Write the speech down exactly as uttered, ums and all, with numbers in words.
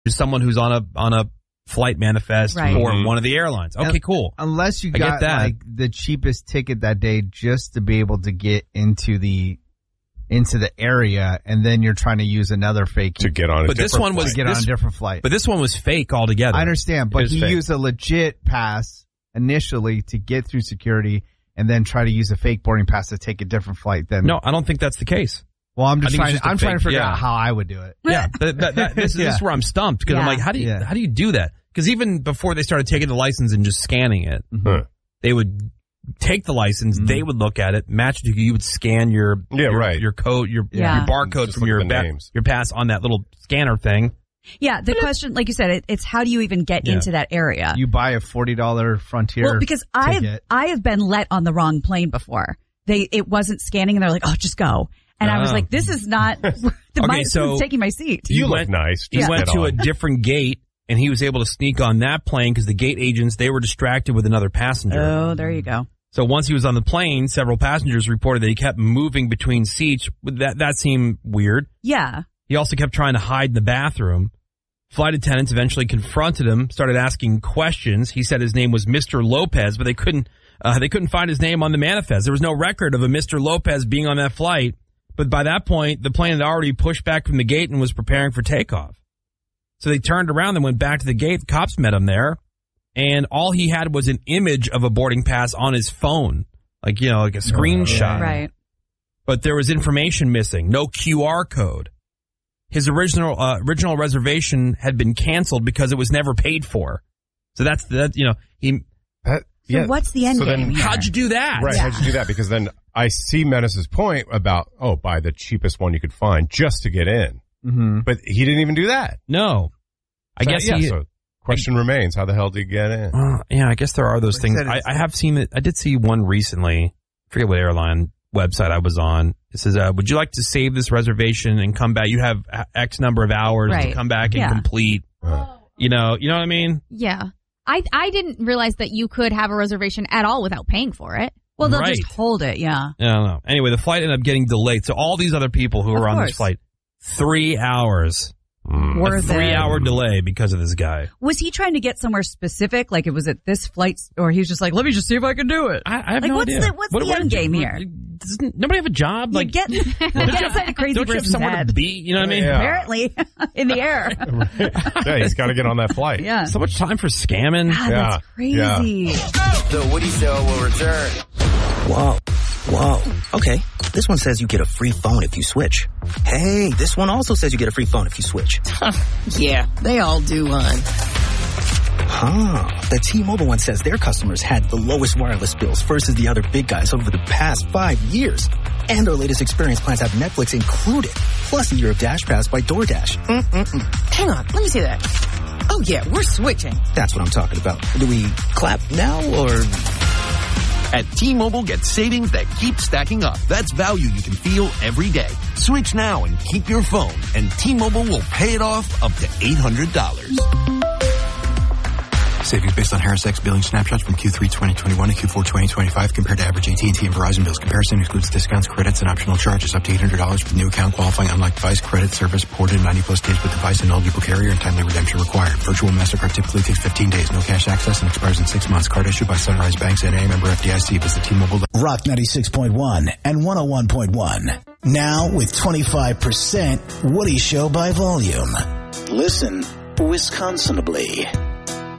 someone who's on a on a flight manifest Right. for Mhm. one of the airlines. Okay, And- cool. Unless you I get got that. like the cheapest ticket that day just to be able to get into the into the area, and then you're trying to use another fake To get on a But this different one was to get this, on a different flight. but this one was fake altogether. I understand, It but was he fake. used a legit pass initially to get through security, and then try to use a fake boarding pass to take a different flight. Then No, I don't think that's the case. well, I'm I just think trying. it's just a I'm trying to fake- figure yeah. out how I would do it. Yeah, that, that, that, this, Yeah. this is where I'm stumped because I'm Yeah. like, how do you Yeah. how do you do that? Because even before they started taking the license and just scanning it, Huh. they would take the license, Mhm. they would look at it, match it to you. You would scan your Yeah, your, right. your code, your Yeah. your barcode Just from look your at the ba- names. your pass on that little scanner thing. Yeah, the question, like you said, it, it's how do you even get Yeah. into that area? You buy a forty dollar Frontier. Well, because I have, ticket. I have been let on the wrong plane before. They it wasn't scanning, and they're like, "Oh, just go." And I was Oh. like, "This is not the Okay, mind's so- taking my seat." You, You look went- nice. He Just went get to on. a different gate, and he was able to sneak on that plane because the gate agents, they were distracted with another passenger. Oh, there you go. So once he was on the plane, several passengers reported that he kept moving between seats. That that seemed weird. Yeah, He also kept trying to hide in the bathroom. Flight attendants eventually confronted him, started asking questions. He said his name was Mister Lopez, but they couldn't uh, they couldn't find his name on the manifest. There was no record of a Mister Lopez being on that flight. But by that point, the plane had already pushed back from the gate and was preparing for takeoff. So they turned around and went back to the gate. The cops met him there, and all he had was an image of a boarding pass on his phone, like, you know, like a screenshot. right. But there was information missing, no Q R code. His original uh, original reservation had been canceled because it was never paid for. So that's that. You know, he. That- So yeah. what's the end So then game here? How'd you do that? Right, Yeah. how'd you do that? Because then I see Menace's point about, oh, buy the cheapest one you could find just to get in. Mm-hmm. But he didn't even do that. No, I So, guess yeah, he. so question remains, how the hell did he get in? Uh, yeah, I guess there are those Like I things. said, I, it's- I have seen it. I did see one recently. I forget what airline website I was on. It says, uh, "Would you like to save this reservation and come back? You have X number of hours to Right. come back and Yeah. complete." Uh, You know, you know what I mean? Yeah. I I didn't realize that you could have a reservation at all without paying for it. Well, they'll Right. just hold it. Yeah. I don't know. Anyway, the flight ended up getting delayed. So all these other people who Of were on course. this flight, three hours, mm. a Worth it. three-hour delay because of this guy. Was he trying to get somewhere specific? Like it was at this flight, or he was just like, "Let me just see if I can do it." I, I have Like, no what's idea. the- what's the end game here? Doesn't nobody have a job? You Like, get, you get inside a crazy don't you have person's somewhere to head. be? You know what I mean? Yeah. Apparently, in the air. yeah, he's got to get on that flight. Yeah. So much time for scamming. God, Yeah. that's crazy. The Woody Show will return. Whoa. Whoa. Okay. This one says you get a free phone if you switch. Hey, this one also says you get a free phone if you switch. Yeah, they all do, hon. Huh. The T-Mobile one says their customers had the lowest wireless bills versus the other big guys over the past five years. And our latest experience plans have Netflix included, plus a year of Dash Pass by DoorDash. Mm-mm-mm. Hang on, let me see that. Oh yeah, we're switching. That's what I'm talking about. Do we clap now or... At T-Mobile, get savings that keep stacking up. That's value you can feel every day. Switch now and keep your phone, and T-Mobile will pay it off up to eight hundred dollars. Savings based on Harris X billing snapshots from Q three twenty twenty-one to Q four twenty twenty-five compared to average A T and T and Verizon bills. Comparison includes discounts, credits, and optional charges up to eight hundred dollars for new account qualifying unlike device, credit, service, ported, ninety plus days with device and eligible carrier, and timely redemption required. Virtual MasterCard typically takes fifteen days. No cash access and expires in six months. Card issued by Sunrise Banks N A, member F D I C. Visit T-Mobile. Rock ninety-six point one and one oh one point one. Now with twenty-five percent Woody Show by volume. Listen Wisconsinably.